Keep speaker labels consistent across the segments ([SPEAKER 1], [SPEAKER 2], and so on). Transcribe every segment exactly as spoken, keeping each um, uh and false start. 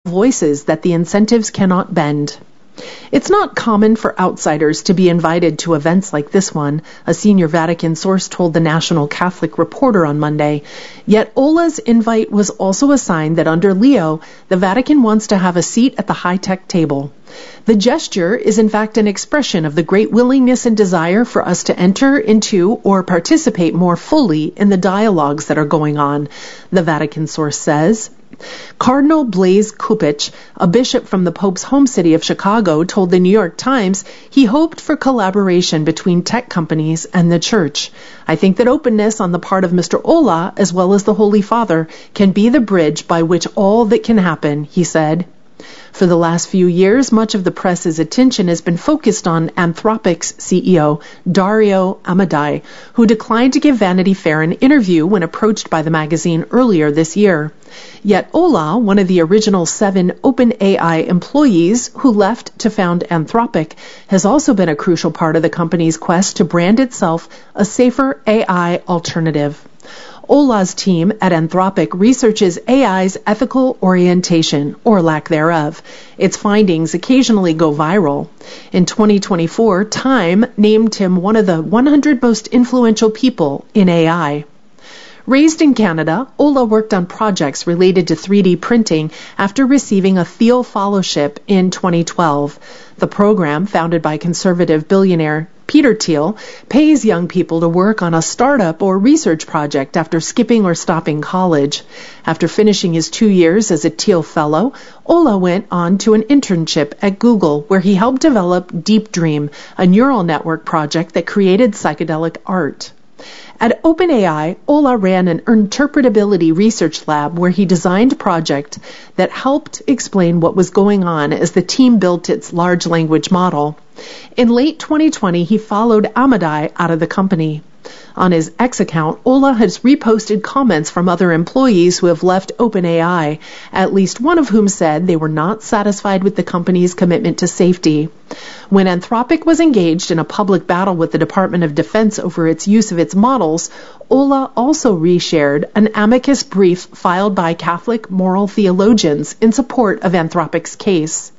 [SPEAKER 1] voices that the incentives cannot bend. It's not common for outsiders to be invited to events like this one, a senior Vatican source told the National Catholic Reporter on Monday. Yet Ola's invite was also a sign that under Leo, the Vatican wants to have a seat at the high-tech table. The gesture is in fact an expression of the great willingness and desire for us to enter into or participate more fully in the dialogues that are going on, the Vatican source says. Cardinal Blaise Cupich, a bishop from the Pope's home city of Chicago, told the New York Times he hoped for collaboration between tech companies and the Church. I think that openness on the part of Mister Olah, as well as the Holy Father, can be the bridge by which all that can happen, he said. For the last few years, much of the press's attention has been focused on Anthropic's C E O, Dario Amodei, who declined to give Vanity Fair an interview when approached by the magazine earlier this year. Yet Olah, one of the original seven OpenAI employees who left to found Anthropic, has also been a crucial part of the company's quest to brand itself a safer A I alternative. Olah's team at Anthropic researches A I's ethical orientation, or lack thereof. Its findings occasionally go viral. In twenty twenty-four, Time named him one of the one hundred most influential people in A I. Raised in Canada, Olah worked on projects related to three D printing after receiving a Thiel Fellowship in twenty twelve. The program, founded by conservative billionaire Peter Thiel, pays young people to work on a startup or research project after skipping or stopping college. After finishing his two years as a Thiel Fellow, Olah went on to an internship at Google, where he helped develop Deep Dream, a neural network project that created psychedelic art. At OpenAI, Olah ran an interpretability research lab where he designed a project that helped explain what was going on as the team built its large language model. In late twenty twenty, he followed Amodei out of the company. On his X account, Olah has reposted comments from other employees who have left OpenAI, at least one of whom said they were not satisfied with the company's commitment to safety. When Anthropic was engaged in a public battle with the Department of Defense over its use of its models, Olah also reshared an amicus brief filed by Catholic moral theologians in support of Anthropic's case.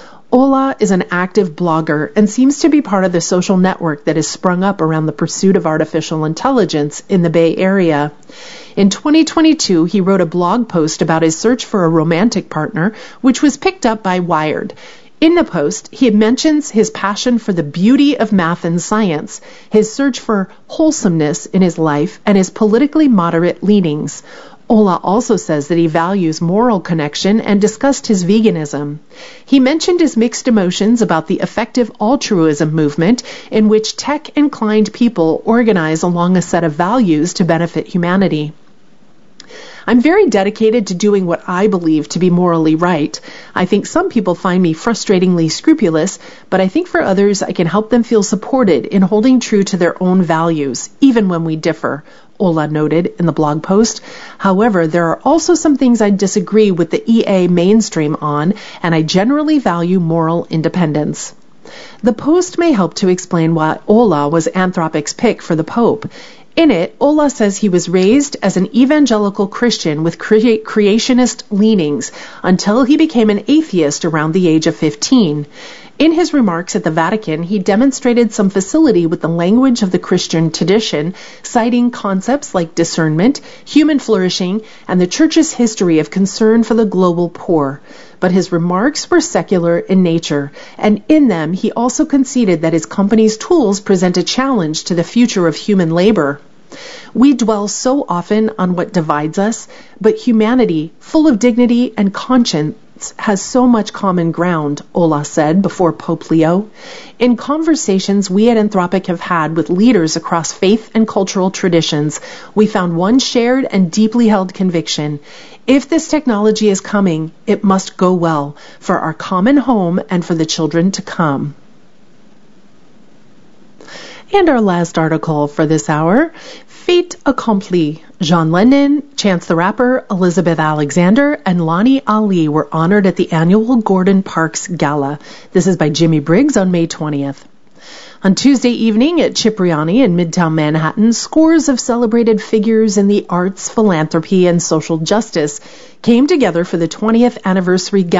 [SPEAKER 1] Olah is an active blogger and seems to be part of the social network that has sprung up around the pursuit of artificial intelligence in the Bay Area. In twenty twenty-two, he wrote a blog post about his search for a romantic partner, which was picked up by Wired. In the post, he mentions his passion for the beauty of math and science, his search for wholesomeness in his life, and his politically moderate leanings. Olah also says that he values moral connection and discussed his veganism. He mentioned his mixed emotions about the effective altruism movement in which tech-inclined people organize along a set of values to benefit humanity. I'm very dedicated to doing what I believe to be morally right. I think some people find me frustratingly scrupulous, but I think for others I can help them feel supported in holding true to their own values, even when we differ, Olah noted in the blog post. However, there are also some things I disagree with the E A mainstream on, and I generally value moral independence. The post may help to explain why Olah was Anthropic's pick for the Pope. In it, Olah says he was raised as an evangelical Christian with crea- creationist leanings until he became an atheist around the age of fifteen. In his remarks at the Vatican, he demonstrated some facility with the language of the Christian tradition, citing concepts like discernment, human flourishing, and the Church's history of concern for the global poor. But his remarks were secular in nature, and in them he also conceded that his company's tools present a challenge to the future of human labor. We dwell so often on what divides us, but humanity, full of dignity and conscience, has so much common ground, Olah said before Pope Leo. In conversations we at Anthropic have had with leaders across faith and cultural traditions, we found one shared and deeply held conviction. If this technology is coming, it must go well for our common home and for the children to come. And our last article for this hour, Fait accompli. John Lennon, Chance the Rapper, Elizabeth Alexander, and Lonnie Ali were honored at the annual Gordon Parks Gala. This is by Jimmy Briggs on May twentieth. On Tuesday evening at Cipriani in Midtown Manhattan, scores of celebrated figures in the arts, philanthropy, and social justice came together for the twentieth anniversary gala.